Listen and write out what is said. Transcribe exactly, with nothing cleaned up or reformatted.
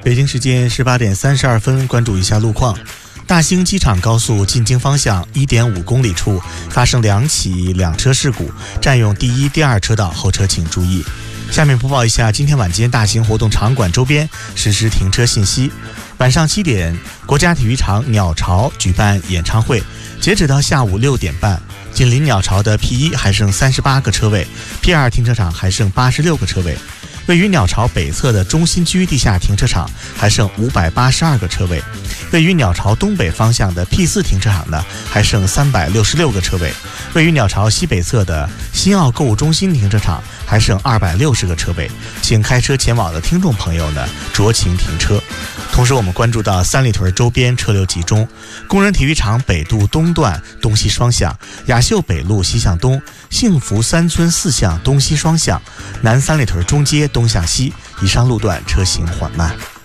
北京时间十八点三十二分，关注一下路况。大兴机场高速进京方向 一点五公里处发生两起两车事故，占用第一、第二车道，后车请注意。下面播报一下今天晚间大型活动场馆周边实时停车信息。晚上七点，国家体育场鸟巢举办演唱会，截止到下午六点半，紧邻鸟巢的 P 一 还剩三十八个车位， P 二 停车场还剩八十六个车位。位于鸟巢北侧的中心区地下停车场还剩五百八十二个车位，位于鸟巢东北方向的 P 四 停车场呢还剩三百六十六个车位，位于鸟巢西北侧的新奥购物中心停车场还剩二百六十个车位，请开车前往的听众朋友呢酌情停车。同时我们关注到三里屯周边车流集中，工人体育场北渡东段东西双向，雅秀北路西向东，幸福三村四向东西双向，南三里屯中街东向西，以上路段车行缓慢。